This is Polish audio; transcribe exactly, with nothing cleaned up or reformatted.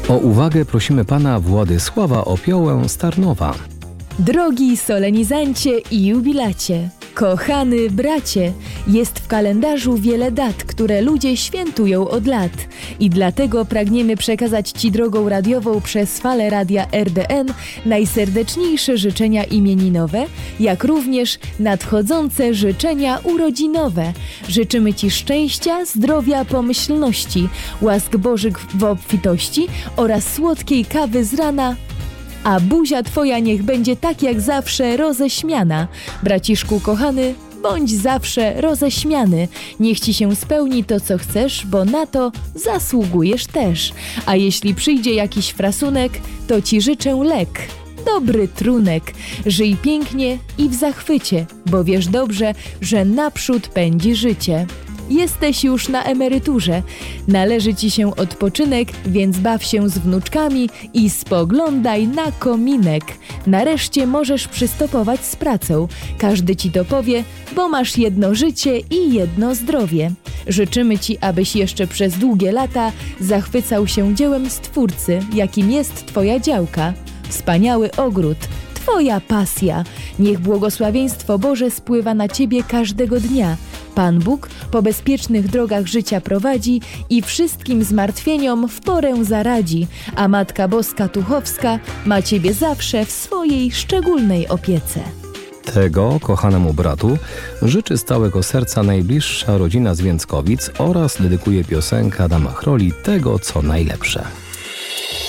O uwagę prosimy pana Władysława Opiołę z Tarnowa. Drogi solenizancie i jubilacie, kochany bracie, jest w kalendarzu wiele dat, które ludzie świętują od lat i dlatego pragniemy przekazać Ci drogą radiową przez falę radia R D N najserdeczniejsze życzenia imieninowe, jak również nadchodzące życzenia urodzinowe. Życzymy Ci szczęścia, zdrowia, pomyślności, łask Bożych w obfitości oraz słodkiej kawy z rana, a buzia Twoja niech będzie tak jak zawsze roześmiana. Braciszku kochany, bądź zawsze roześmiany. Niech Ci się spełni to, co chcesz, bo na to zasługujesz też. A jeśli przyjdzie jakiś frasunek, to Ci życzę lek. Dobry trunek. Żyj pięknie i w zachwycie, bo wiesz dobrze, że naprzód pędzi życie. Jesteś już na emeryturze, należy Ci się odpoczynek, więc baw się z wnuczkami i spoglądaj na kominek. Nareszcie możesz przystopować z pracą, każdy Ci to powie, bo masz jedno życie i jedno zdrowie. Życzymy Ci, abyś jeszcze przez długie lata zachwycał się dziełem Stwórcy, jakim jest Twoja działka. Wspaniały ogród, Twoja pasja. Niech błogosławieństwo Boże spływa na Ciebie każdego dnia. Pan Bóg po bezpiecznych drogach życia prowadzi i wszystkim zmartwieniom w porę zaradzi, a Matka Boska Tuchowska ma Ciebie zawsze w swojej szczególnej opiece. Tego kochanemu bratu życzy z całego serca najbliższa rodzina z Więckowic oraz dedykuje piosenkę Adama Chroli Tego, co najlepsze.